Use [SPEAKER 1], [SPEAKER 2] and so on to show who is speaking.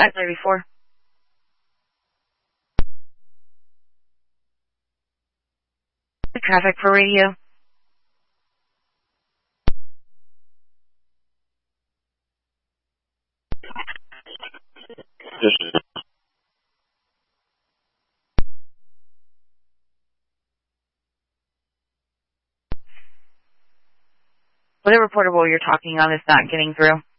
[SPEAKER 1] 534. Traffic for radio. Whatever portable you're talking on is not getting through.